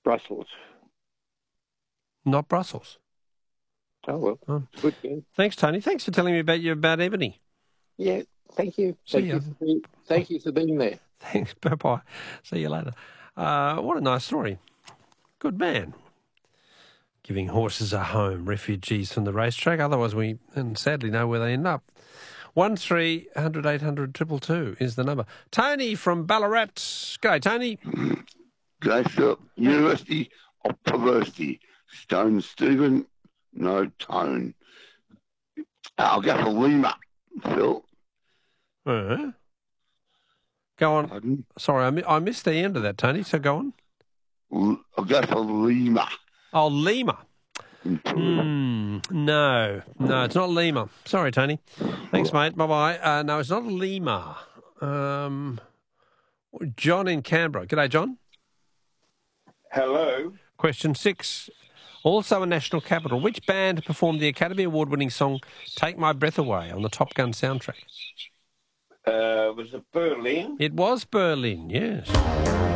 Brussels. Not Brussels. Oh, well. Oh. Good game. Thanks, Tony. Thanks for telling me about Ebony. Yeah, thank you. See ya. Thank you for being there. Thanks. Bye-bye. See you later. What a nice story. Good man. Giving horses a home, refugees from the racetrack. Otherwise, we sadly know where they end up. 1300 800 222 is the number. Tony from Ballarat. Go, Tony. Go, sir. University of Perversity. Stone Stephen, no tone. I'll go for Lima, Phil. Go on. Pardon? Sorry, I missed the end of that, Tony, so go on. I'll go for Lima. Oh, Lima. No, it's not Lima. Sorry, Tony. Thanks, mate. Bye-bye. No, it's not Lima. John in Canberra. G'day, John. Hello. Question 6. Also a national capital. Which band performed the Academy Award-winning song Take My Breath Away on the Top Gun soundtrack? Was it Berlin? It was Berlin, yes.